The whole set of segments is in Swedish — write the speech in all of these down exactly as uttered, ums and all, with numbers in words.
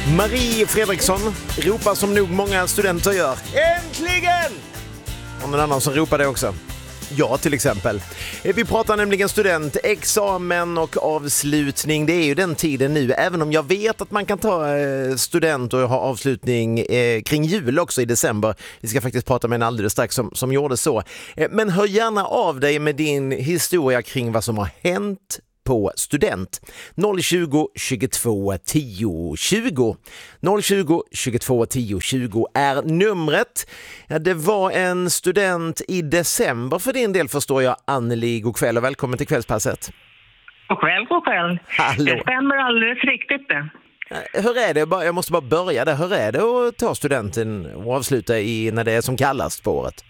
Marie Fredriksson ropar som nog många studenter gör. Äntligen! Och någon annan som ropar det också. Ja, till exempel. Vi pratar nämligen student, examen och avslutning. Det är ju den tiden nu, även om jag vet att man kan ta student och ha avslutning eh, kring jul också i december. Vi ska faktiskt prata med en alldeles strax som, som gjorde så. Eh, men hör gärna av dig med din historia kring vad som har hänt på student. noll tjugo, tjugotvå, tio, tjugo. noll tjugo, tjugotvå, tio, tjugo är numret. Ja, det var en student i december för din del, förstår jag. Anneli, god kväll och välkommen till kvällspasset. God kväll, god kväll. Hallå. Det stämmer alldeles riktigt det. Hur är det? Jag måste bara börja där. Hur är det att ta studenten och avsluta i när det är som kallast på året?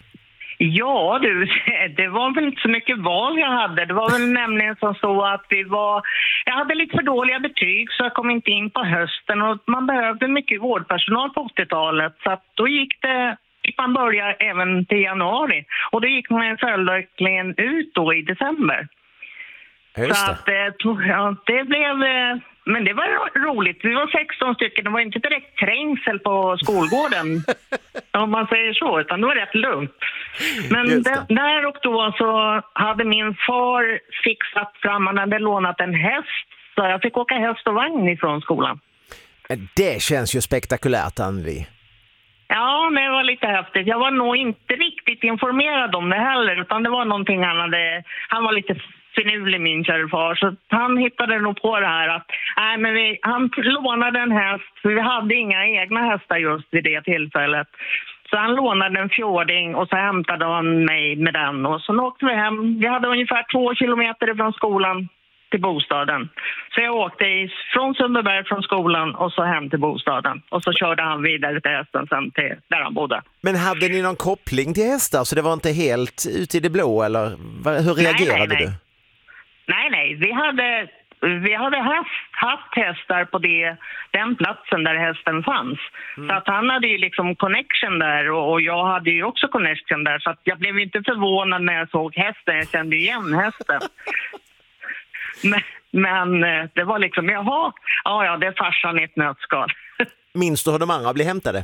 Ja du, det var väl inte så mycket val jag hade. Det var väl nämligen som så att vi var... Jag hade lite för dåliga betyg så jag kom inte in på hösten. Och man behövde mycket vårdpersonal på åttiotalet. Så att då gick det... Man började även till januari. Och då gick man följaktligen ut då i december. Just det. Så att ja, det blev... Men det var roligt. Vi var sexton stycken. Det var inte direkt trängsel på skolgården. Om man säger så. Utan det var rätt lugnt. Men det, där och då så hade min far fixat fram. Han hade lånat en häst. Så jag fick åka häst och vagn ifrån skolan. Det känns ju spektakulärt, Anneli. Ja, men det var lite häftigt. Jag var nog inte riktigt informerad om det heller. Utan det var någonting han hade... Han var lite... finurlig min kära far, så han hittade nog på det här att nej, men vi, han lånade en häst, för vi hade inga egna hästar just vid det tillfället. Så han lånade en fjording och så hämtade han mig med den och så åkte vi hem. Vi hade ungefär två kilometer från skolan till bostaden. Så jag åkte i, från Sundbyberg från skolan och så hem till bostaden. Och så körde han vidare till hästen sen till där han bodde. Men hade ni någon koppling till hästar så det var inte helt ute i det blå eller hur reagerade nej, nej, nej. du? Nej, nej. Vi hade, vi hade haft, haft hästar på det, den platsen där hästen fanns. Mm. Så att han hade ju liksom connection där och, och jag hade ju också connection där. Så att jag blev inte förvånad när jag såg hästen. Jag kände igen hästen. men, men det var liksom, jaha, ja, ja, det är farsan i ett nötskal. Minns du hur de andra blev hämtade?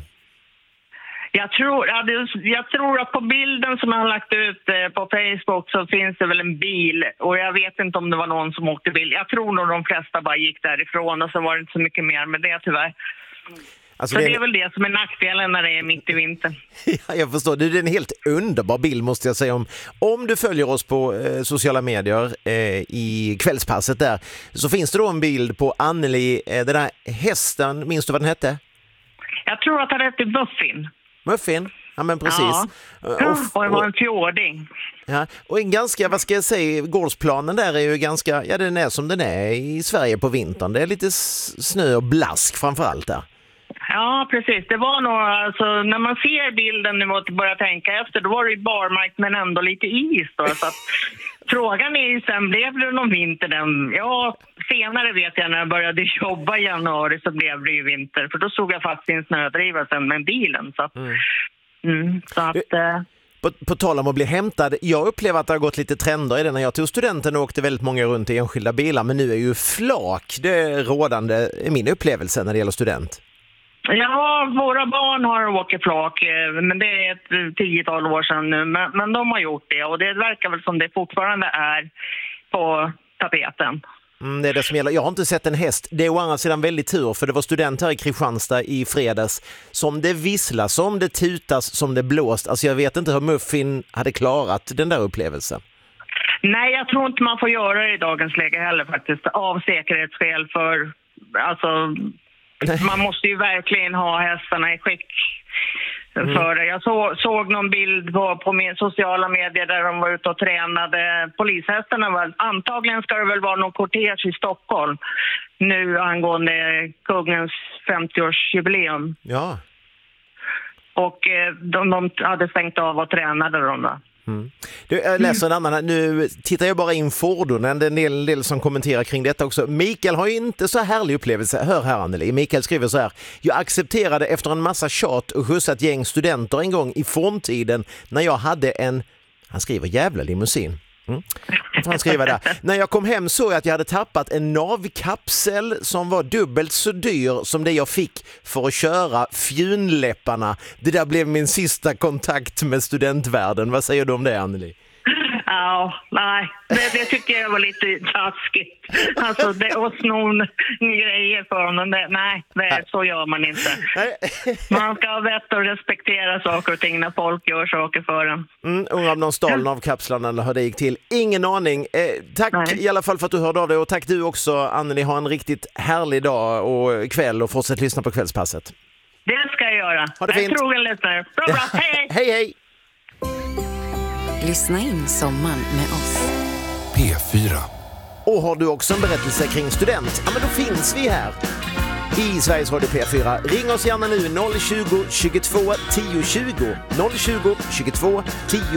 Jag tror, jag tror att på bilden som jag har lagt ut på Facebook så finns det väl en bil. Och jag vet inte om det var någon som åkte bil. Jag tror nog de flesta bara gick därifrån och så var det inte så mycket mer med det tyvärr. Alltså så det är... det är väl det som är nackdelen när det är mitt i vintern. Ja, jag förstår. Det är en helt underbar bild måste jag säga. Om, om du följer oss på eh, sociala medier eh, i kvällspasset där så finns det då en bild på Anneli, eh, den där hästen. Minns du vad den hette? Jag tror att den hette Muffin. Muffin, ja men precis. Ja, och, och det var en fjording. Ja, och en ganska, vad ska jag säga, gårdsplanen där är ju ganska, ja den är som den är i Sverige på vintern. Det är lite snö och blask framförallt där. Ja, precis. Det var nog, alltså, när man ser bilden nu och börjar tänka efter, då var det ju barmark men ändå lite is då. Så att, frågan är ju sen, blev det någon vinter den? Ja, senare vet jag när jag började jobba i januari så blev det ju vinter. För då såg jag fast i en snödriva sen med bilen. Så att, mm. Mm, så att eh, På, på tal om att bli hämtad, jag upplever att det har gått lite trender i det. När jag tog studenten och åkte väldigt många runt i enskilda bilar, men nu är ju flak det rådande i min upplevelse när det gäller student. Ja, våra barn har åkt flak, men det är ett tiotal år sedan nu. Men, men de har gjort det och det verkar väl som det fortfarande är på tapeten. Mm, det är det som gäller. Jag har inte sett en häst. Det är å andra sidan väldigt tur för det var student här i Kristianstad i fredags som det visslas, som det tutas, som det blåst. Alltså jag vet inte hur Muffin hade klarat den där upplevelsen. Nej, jag tror inte man får göra det i dagens läge heller faktiskt. Av säkerhetsskäl för, alltså... Man måste ju verkligen ha hästarna i skick mm. för det. Jag så, såg någon bild på, på min sociala medier där de var ute och tränade polishästarna. Var, antagligen ska det väl vara någon kortege i Stockholm nu angående kungens femtioårsjubileum. Ja. Och de, de hade stängt av och tränade dem då. Mm. Du, jag läser en annan. Nu tittar jag bara in fordonen. Det är en del, del som kommenterar kring detta också. Mikael har ju inte så härlig upplevelse. Hör här Anneli. Mikael skriver så här: jag accepterade efter en massa tjat och skjutsat gäng studenter en gång i forntiden när jag hade en, han skriver jävla limousin. Mm. Jag får han skriva där. När jag kom hem såg jag att jag hade tappat en navkapsel som var dubbelt så dyr som det jag fick för att köra fjunläpparna. Det där blev min sista kontakt med studentvärlden. Vad säger du om det, Anneli? Ja, nej, det, det tycker jag var lite taskigt. Alltså, det att sno grejer för honom, det, nej, det, så gör man inte. Man ska ha vett och respektera saker och ting när folk gör saker för en. Mm, undrar om någon stal av kapslarna eller hur det gick till. Ingen aning. Eh, tack nej. I alla fall för att du hörde av dig, och tack du också, Anneli. Ha en riktigt härlig dag och kväll och fortsätt lyssna på Kvällspasset. Det ska jag göra. Ha det fint. Jag tror en lyssnare. Bra, bra. Hej, hej, hej. Lyssna in sommaren med oss. P fyra. Och har du också en berättelse kring student? Ja, men då finns vi här i Sveriges Radio P fyra. Ring oss gärna nu noll tjugo, tjugotvå, tio tjugo. noll tjugo, tjugotvå, tio